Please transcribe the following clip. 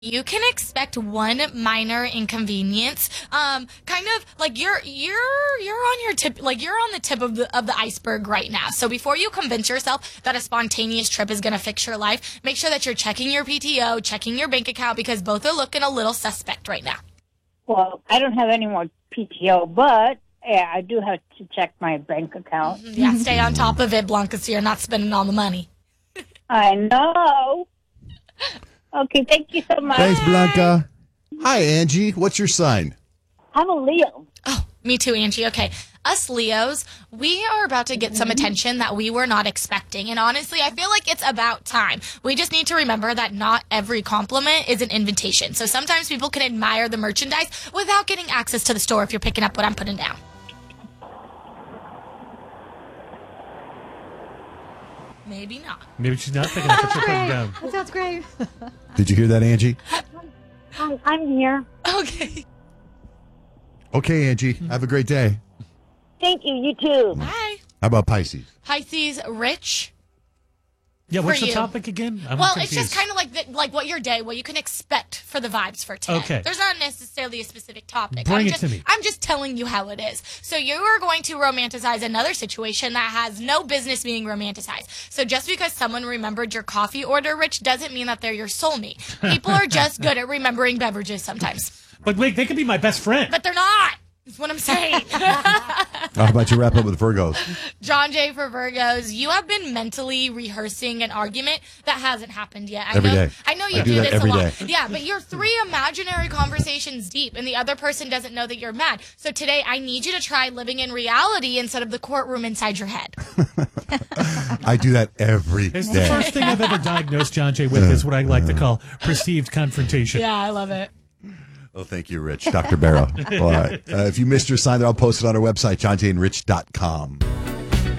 You can expect one minor inconvenience. Kind of like you're on your tip, like you're on the tip of the iceberg right now. So before you convince yourself that a spontaneous trip is going to fix your life, make sure that you're checking your PTO, checking your bank account, because both are looking a little suspect right now. Well, I don't have any more PTO, but yeah, I do have to check my bank account. Yeah, stay on top of it, Blanca, so you're not spending all the money. I know. Okay, thank you so much. Thanks, Blanca. Hi, Angie. What's your sign? I'm a Leo. Oh, me too, Angie. Okay. Us Leos, we are about to get some attention that we were not expecting. And honestly, I feel like it's about time. We just need to remember that not every compliment is an invitation. So sometimes people can admire the merchandise without getting access to the store if you're picking up what I'm putting down. Maybe not. Maybe she's not picking up what you're putting down. That sounds great. Did you hear that, Angie? I'm here. Okay. Okay, Angie. Have a great day. Thank you. You too. Bye. How about Pisces? Pisces, rich. Yeah, what's For the you. topic again? I'm Well, confused. it's just kind of like what your day, what you can expect for the vibes for today. Okay. There's not necessarily a specific topic. Bring it to me. I'm just telling you how it is. So you are going to romanticize another situation that has no business being romanticized. So just because someone remembered your coffee order, Rich, doesn't mean that they're your soulmate. People are just good at remembering beverages sometimes. But wait, they could be my best friend. But they're not. That's what I'm saying. How about you wrap up with Virgos? John Jay for Virgos, you have been mentally rehearsing an argument that hasn't happened yet. Every day. I know you I do that this every a lot. day. Yeah, but you're 3 imaginary conversations deep, and the other person doesn't know that you're mad. So today, I need you to try living in reality instead of the courtroom inside your head. I do that every It's the day. first thing I've ever diagnosed John Jay with is what I like to call perceived confrontation. Yeah, I love it. Oh, thank you, Rich. Dr. Barrow. All right. If you missed your sign, I'll post it on our website, johnjayandrich.com.